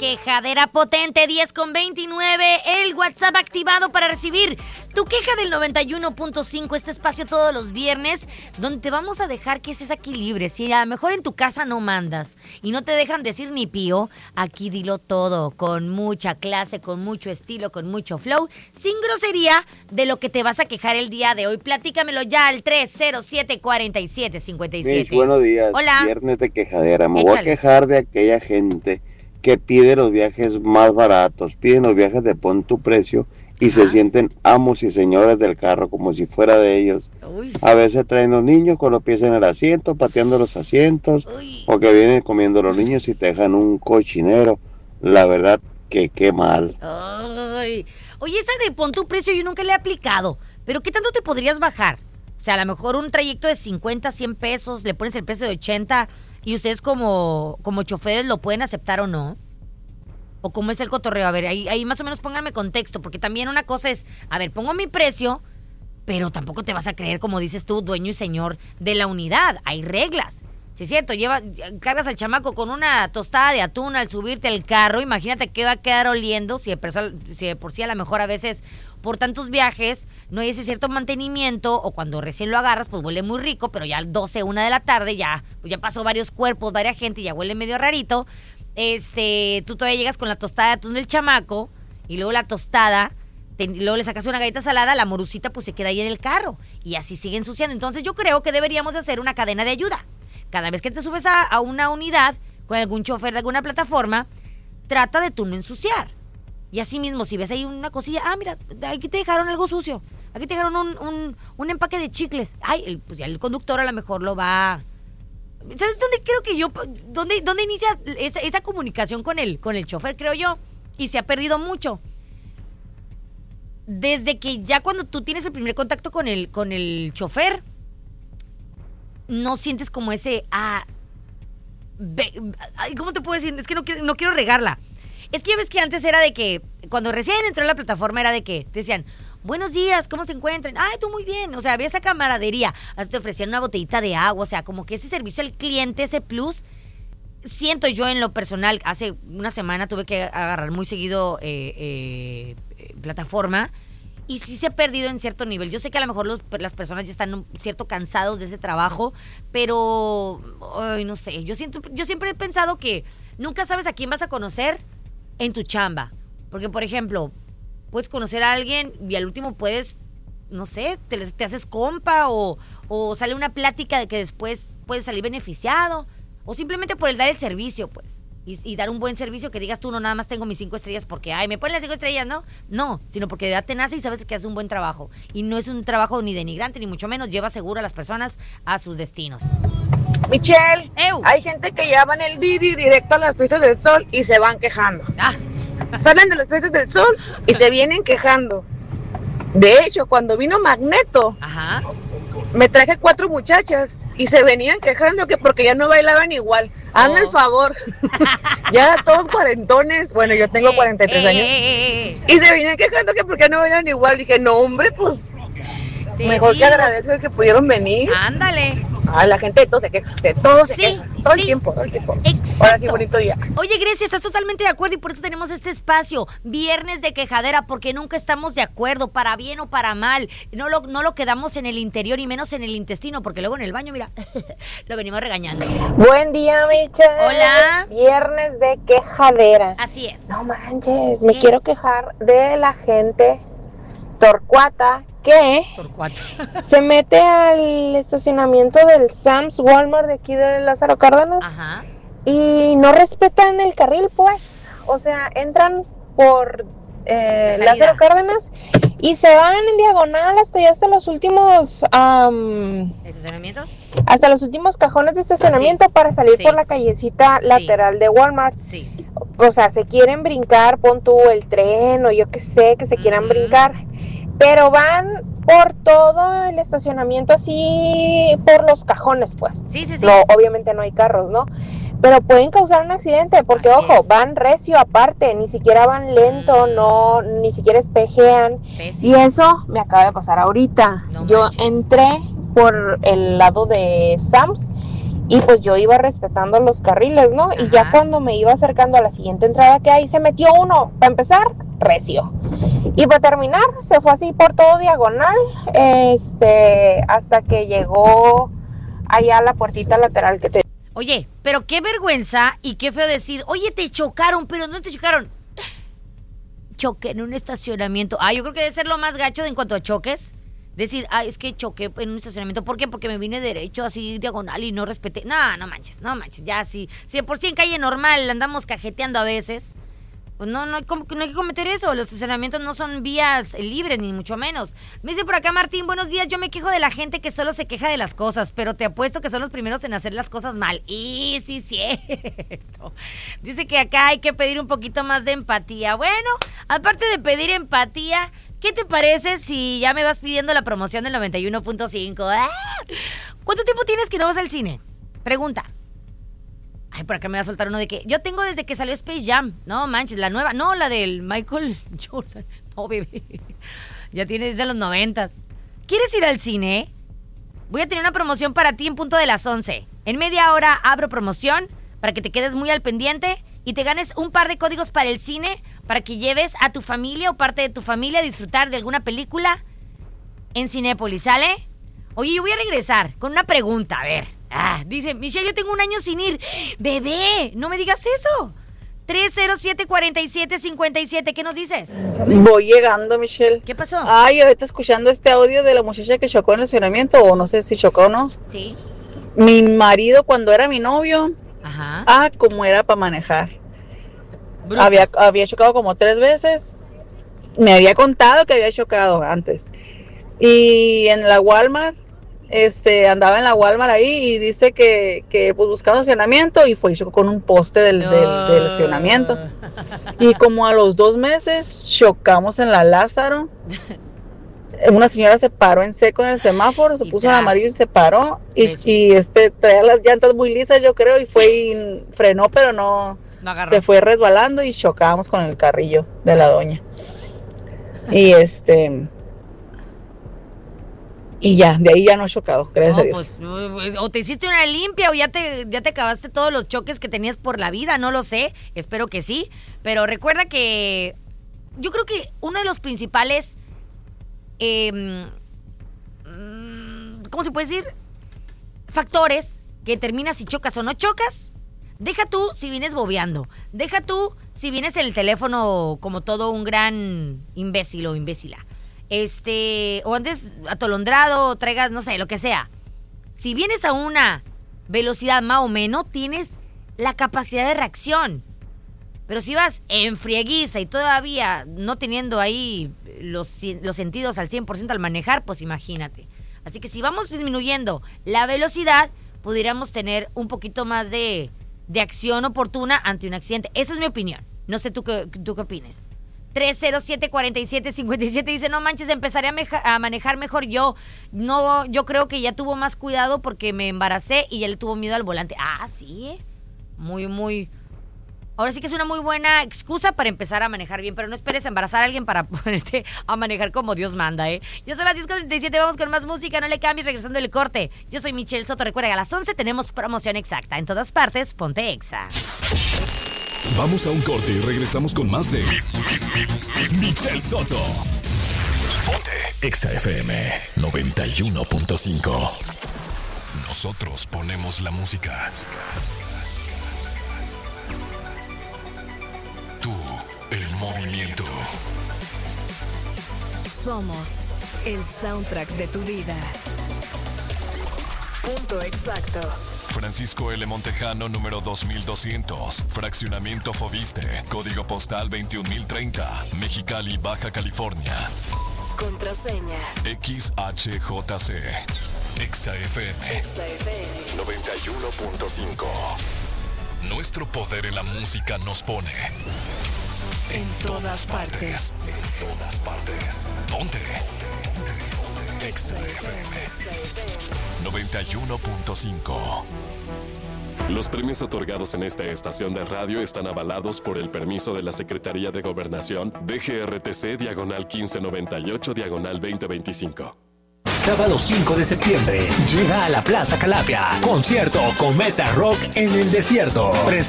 quejadera potente 10:29, el WhatsApp activado para recibir tu queja del 91.5, este espacio todos los viernes, donde te vamos a dejar que seas aquí libre. Si a lo mejor en tu casa no mandas y no te dejan decir ni pío, aquí dilo todo, con mucha clase, con mucho estilo, con mucho flow, sin grosería, de lo que te vas a quejar el día de hoy. Platícamelo ya al 307-4757. Mitch, buenos días. Hola. Viernes de quejadera. Me Échale. voy a quejar de aquella gente que pide los viajes más baratos, piden los viajes de pon tu precio y se sienten amos y señores del carro como si fuera de ellos. Uy. A veces traen los niños con los pies en el asiento, pateando los asientos, Uy. o que vienen comiendo los niños y te dejan un cochinero. La verdad que qué mal. Ay. Oye, esa de pon tu precio yo nunca le he aplicado, pero ¿qué tanto te podrías bajar? O sea, a lo mejor un trayecto de 50, 100 pesos, le pones el precio de 80 y ustedes como choferes lo pueden aceptar o no. ¿O cómo es el cotorreo? A ver, ahí más o menos pónganme contexto, porque también una cosa es, a ver, pongo mi precio, pero tampoco te vas a creer, como dices tú, dueño y señor de la unidad. Hay reglas. Sí, es cierto, cargas al chamaco con una tostada de atún al subirte al carro, imagínate qué va a quedar oliendo, si de por sí a lo mejor a veces por tantos viajes no hay ese cierto mantenimiento, o cuando recién lo agarras pues huele muy rico, pero ya al 12, 1 de la tarde ya pasó varios cuerpos, varias gente, ya huele medio rarito. Tú todavía llegas con la tostada de atún del chamaco y luego la tostada, luego le sacas una galleta salada, la morucita pues se queda ahí en el carro y así sigue ensuciando. Entonces yo creo que deberíamos de hacer una cadena de ayuda. Cada vez que te subes a una unidad con algún chofer de alguna plataforma, trata de tú no ensuciar. Y así mismo, si ves ahí una cosilla, mira, aquí te dejaron algo sucio, aquí te dejaron un empaque de chicles. Pues ya el conductor a lo mejor lo va... ¿Sabes dónde creo que dónde inicia esa comunicación con el chofer, creo yo? Y se ha perdido mucho. Desde que ya cuando tú tienes el primer contacto con el chofer, no sientes como ese... ¿cómo te puedo decir? Es que no quiero regarla. Es que ya ves que antes era de que, cuando recién entró a la plataforma, era de que te decían, buenos días, ¿cómo se encuentran? Tú muy bien. O sea, había esa camaradería. Hasta te ofrecían una botellita de agua. O sea, como que ese servicio al cliente, ese plus, siento yo en lo personal. Hace una semana tuve que agarrar muy seguido plataforma. Y sí se ha perdido en cierto nivel. Yo sé que a lo mejor las personas ya están cierto cansados de ese trabajo, pero no sé. Yo siempre he pensado que nunca sabes a quién vas a conocer en tu chamba. Porque, por ejemplo, puedes conocer a alguien y al último puedes, no sé, te haces compa o sale una plática de que después puedes salir beneficiado. O simplemente por el dar el servicio, pues. Y dar un buen servicio, que digas tú, no nada más tengo mis 5 estrellas porque, me ponen las 5 estrellas, ¿no? No, sino porque de verdad te nace y sabes que haces un buen trabajo. Y no es un trabajo ni denigrante, ni mucho menos, lleva seguro a las personas a sus destinos. Michelle, hay gente que llevan el Didi directo a las Fiestas del Sol y se van quejando. Salen de las Fiestas del Sol y se vienen quejando. De hecho, cuando vino Magneto, me traje 4 muchachas y se venían quejando que porque ya no bailaban igual. Hazme el favor. Ya todos cuarentones. Bueno, yo tengo 43 años. Y se venían quejando que porque no bailan igual. Dije, no, hombre, pues mejor que agradezco que pudieron venir. Ándale. La gente de todo se queja. De todo se queja. Todo el tiempo. Exacto. Ahora sí, bonito día. Oye, Grecia, estás totalmente de acuerdo y por eso tenemos este espacio, Viernes de Quejadera, porque nunca estamos de acuerdo, para bien o para mal. No lo quedamos en el interior y menos en el intestino, porque luego en el baño, mira, lo venimos regañando. Buen día, Michelle. Hola. Viernes de Quejadera. Así es. No manches, me quiero quejar de la gente torcuata que se mete al estacionamiento del Sam's Walmart de aquí de Lázaro Cárdenas. Y no respetan el carril, pues. O sea, entran por Lázaro Cárdenas y se van en diagonal hasta los últimos ¿estacionamientos? Hasta los últimos cajones de estacionamiento para salir por la callecita lateral de Walmart. O sea, se quieren brincar, pon tú el tren o yo qué sé, que se quieran brincar. Pero van por todo el estacionamiento así, por los cajones, pues. No, obviamente no hay carros, ¿no? Pero pueden causar un accidente, porque ojo, van recio aparte, ni siquiera van lento, ni siquiera espejean. Y eso me acaba de pasar ahorita. Yo entré por el lado de Sam's y pues yo iba respetando los carriles, ¿no? Y ya cuando me iba acercando a la siguiente entrada que hay, se metió uno, para empezar, recio. Y para terminar, se fue así por todo diagonal, hasta que llegó allá a la puertita lateral que te... Oye, pero qué vergüenza y qué feo decir, oye, te chocaron, pero no te chocaron. Choqué en un estacionamiento. Yo creo que debe ser lo más gacho en cuanto a choques. Decir, es que choqué en un estacionamiento. ¿Por qué? Porque me vine derecho, así diagonal y no respeté. No manches. Ya sí. Si de por sí en calle normal andamos cajeteando a veces, pues no hay que cometer eso. Los estacionamientos no son vías libres, ni mucho menos. Me dice por acá Martín, buenos días. Yo me quejo de la gente que solo se queja de las cosas, pero te apuesto que son los primeros en hacer las cosas mal. Y sí, cierto. Dice que acá hay que pedir un poquito más de empatía. Bueno, aparte de pedir empatía, ¿qué te parece si ya me vas pidiendo la promoción del 91.5? ¿Cuánto tiempo tienes que no vas al cine? Pregunta. Por acá me va a soltar uno de que yo tengo desde que salió Space Jam. No manches, la nueva. No, la del Michael Jordan. No, bebé. Ya tiene desde los 90s. ¿Quieres ir al cine? Voy a tener una promoción para ti en punto de las 11. En media hora abro promoción para que te quedes muy al pendiente y te ganes un par de códigos para el cine para que lleves a tu familia o parte de tu familia a disfrutar de alguna película en Cinépolis, ¿sale? Oye, yo voy a regresar con una pregunta, a ver. Dice, Michelle, yo tengo un año sin ir. Bebé, no me digas eso. 307-4757, ¿qué nos dices? Voy llegando, Michelle. ¿Qué pasó? Ahorita escuchando este audio de la muchacha que chocó en el estacionamiento, o no sé si chocó o no. Sí. Mi marido, cuando era mi novio, como era para manejar. Había chocado como 3 veces. Me había contado que había chocado antes. Y en la Walmart, andaba en la Walmart ahí y dice que pues buscaba estacionamiento y fue y chocó con un poste del estacionamiento. Y como a los 2 meses chocamos en la Lázaro. Una señora se paró en seco en el semáforo, se puso en amarillo y se paró. Y traía las llantas muy lisas, yo creo, y fue y frenó, pero no se fue resbalando y chocábamos con el carrillo de la doña. Y y ya, de ahí ya no he chocado, gracias a Dios. Pues, o te hiciste una limpia o ya te acabaste todos los choques que tenías por la vida, no lo sé, espero que sí. Pero recuerda que yo creo que uno de los principales, ¿cómo se puede decir? Factores que determina si chocas o no chocas. Deja tú si vienes bobeando, deja tú si vienes en el teléfono como todo un gran imbécil o imbécila. O andes atolondrado, o traigas, no sé, lo que sea. Si vienes a una velocidad más o menos, tienes la capacidad de reacción. Pero si vas en frieguiza y todavía no teniendo ahí los sentidos al 100% al manejar, pues imagínate. Así que si vamos disminuyendo la velocidad, pudiéramos tener un poquito más de acción oportuna ante un accidente. Esa es mi opinión. No sé tú qué opines. 307-4757 dice, no manches, empezaré a manejar mejor yo. No, yo creo que ya tuvo más cuidado porque me embaracé y ya le tuvo miedo al volante. Sí, muy. Ahora sí que es una muy buena excusa para empezar a manejar bien, pero no esperes a embarazar a alguien para ponerte a manejar como Dios manda, Ya son las 10:37, vamos con más música, no le cambies, regresando el corte. Yo soy Michelle Soto, recuerda que a las 11 tenemos promoción exacta. En todas partes, ponte Exa. Vamos a un corte y regresamos con más de Michelle Soto. Ponte Exa FM 91.5. Nosotros ponemos la música. Tú, el movimiento. Somos el soundtrack de tu vida. Punto exacto. Francisco L. Montejano, número 2200. Fraccionamiento Fobiste. Código postal 21030. Mexicali, Baja California. Contraseña XHJC. Exa FM 91.5. Nuestro poder en la música nos pone en todas partes. En todas partes. Ponte Exa FM 91.5. Los premios otorgados en esta estación de radio están avalados por el permiso de la Secretaría de Gobernación, DGRTC, diagonal 1598, diagonal 2025. Sábado 5 de septiembre llega a la Plaza Calafia. Concierto Cometa Rock en el desierto.